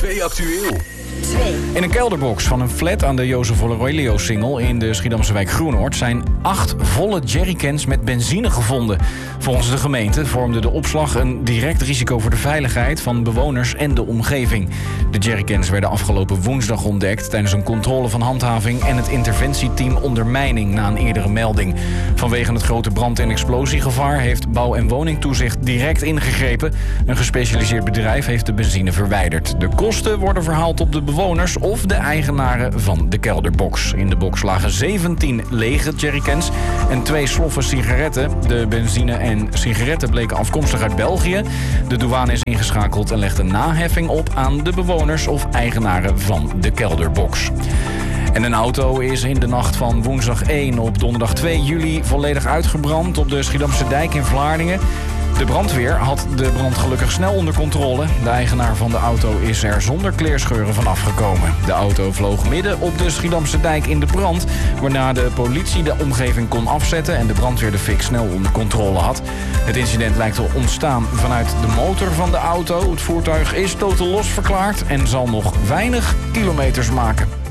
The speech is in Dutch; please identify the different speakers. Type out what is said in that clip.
Speaker 1: TV Actueel.
Speaker 2: In een kelderbox van een flat aan de Jozef Aurelio-singel in de Schiedamse wijk Groenoord zijn 8 volle jerrycans met benzine gevonden. Volgens de gemeente vormde de opslag een direct risico voor de veiligheid van bewoners en de omgeving. De jerrycans werden afgelopen woensdag ontdekt tijdens een controle van handhaving en het interventieteam ondermijning na een eerdere melding. Vanwege het grote brand- en explosiegevaar heeft Bouw- en Woningtoezicht direct ingegrepen. Een gespecialiseerd bedrijf heeft de benzine verwijderd. De kosten worden verhaald op de bewoners of de eigenaren van de kelderbox. In de box lagen 17 lege jerrycans en 2 sloffen sigaretten. De benzine en sigaretten bleken afkomstig uit België. De douane is ingeschakeld en legt een naheffing op aan de bewoners of eigenaren van de kelderbox. En een auto is in de nacht van woensdag 1 op donderdag 2 juli volledig uitgebrand op de Schiedamse dijk in Vlaardingen. De brandweer had de brand gelukkig snel onder controle. De eigenaar van de auto is er zonder kleerscheuren van afgekomen. De auto vloog midden op de Schiedamse dijk in de brand, waarna de politie de omgeving kon afzetten en de brandweer de fik snel onder controle had. Het incident lijkt te ontstaan vanuit de motor van de auto. Het voertuig is totaal los verklaard en zal nog weinig kilometers maken.